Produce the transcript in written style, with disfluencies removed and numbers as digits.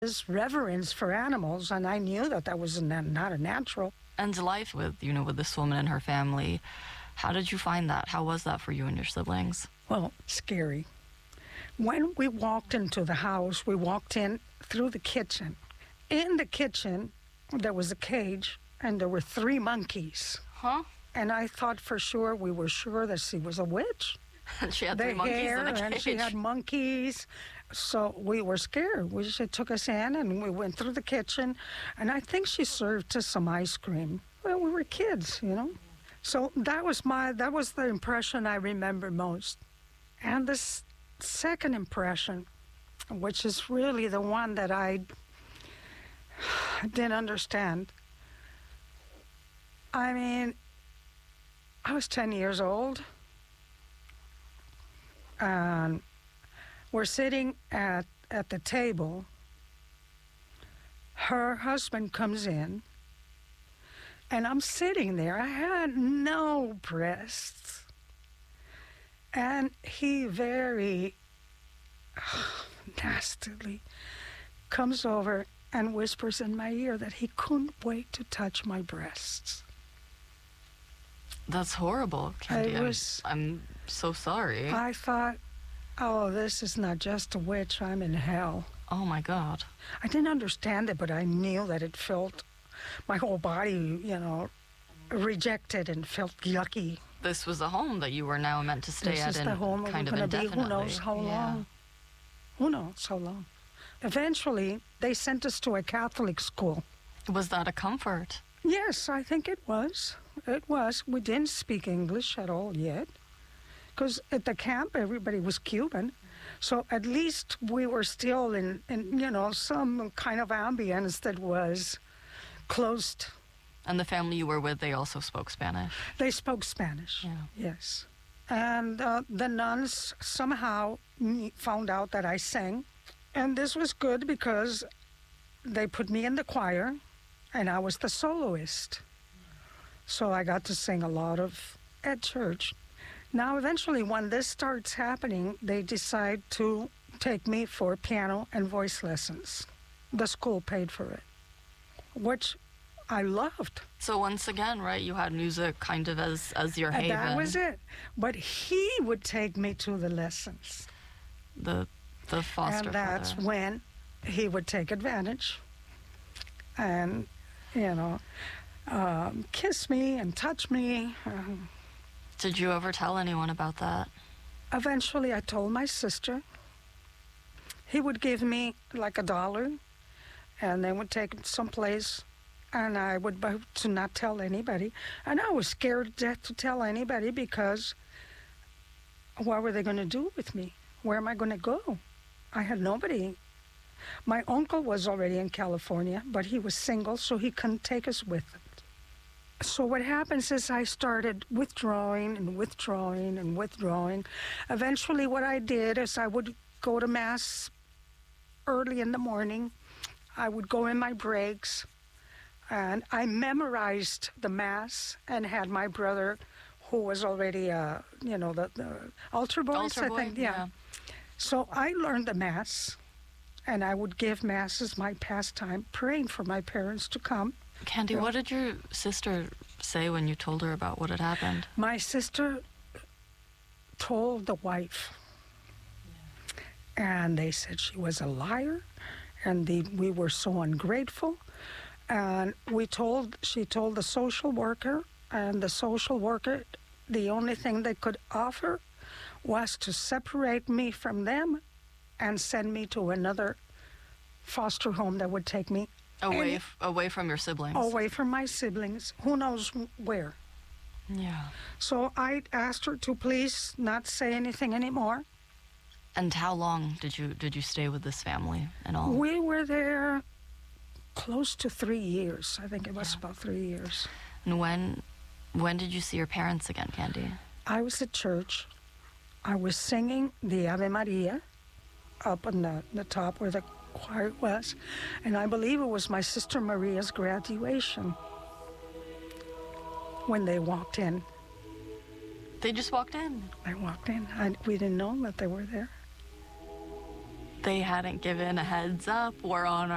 This reverence for animals, and I knew that that was not a natural. And life with this woman and her family, how did you find that? How was that for you and your siblings? Well, scary. When we walked into the house, we walked in through the kitchen. In the kitchen, there was a cage, and there were 3 monkeys. Huh? And I thought we were sure that she was a witch. She had 3 monkeys in a cage. And she had monkeys. So we were scared. She took us in, and we went through the kitchen, and I think she served us some ice cream. Well, we were kids, So that was the impression I remember most. And this second impression, which is really the one that I didn't understand. I mean, I was 10 years old, and we're sitting at the table. Her husband comes in, and I'm sitting there. I had no breasts. And he very nastily comes over and whispers in my ear that he couldn't wait to touch my breasts. That's horrible, Candy. I'm so sorry. I thought, oh, this is not just a witch. I'm in hell. Oh, my God. I didn't understand it, but I knew that it felt, my whole body, rejected and felt yucky. This was a home that you were now meant to stay this at is the home kind of gonna indefinitely. Be, who knows how long. Who knows how long. Eventually, they sent us to a Catholic school. Was that a comfort? Yes, I think it was. It was. We didn't speak English at all yet, because at the camp, everybody was Cuban. So at least we were still in some kind of ambience that was closed. And the family you were with, they also spoke Spanish? They spoke Spanish, yes. And the nuns somehow found out that I sang. And this was good because they put me in the choir, and I was the soloist. So I got to sing a lot at church. Now, eventually, when this starts happening, they decide to take me for piano and voice lessons. The school paid for it, which I loved. So once again, right, you had music kind of as your haven. That was it. But he would take me to the lessons. The foster And that's father. when he would take advantage and, kiss me and touch me. Did you ever tell anyone about that? Eventually, I told my sister. He would give me like $1, and they would take it someplace, and I would to not tell anybody. And I was scared to death to tell anybody because what were they going to do with me? Where am I going to go? I had nobody. My uncle was already in California, but he was single, so he couldn't take us with him. So what happens is I started withdrawing and withdrawing and withdrawing. Eventually what I did is I would go to Mass early in the morning. I would go in my breaks, and I memorized the Mass and had my brother, who was already, the altar boys, Altar boy, I think. Yeah. So I learned the Mass, and I would give Mass as my pastime, praying for my parents to come. Candy, what did your sister say when you told her about what had happened? My sister told the wife, and they said she was a liar, and we were so ungrateful. And she told the social worker, and the social worker, the only thing they could offer was to separate me from them and send me to another foster home that would take me away from your siblings. Away from my siblings. Who knows where? Yeah. So I asked her to please not say anything anymore. And how long did you stay with this family and all? We were there close to 3 years. I think it was about 3 years. And when did you see your parents again, Candy? I was at church. I was singing the Ave Maria up on the top where the choir was, and I believe it was my sister Maria's graduation when they walked in. They just walked in? They walked in. We didn't know that they were there. They hadn't given a heads up. We're on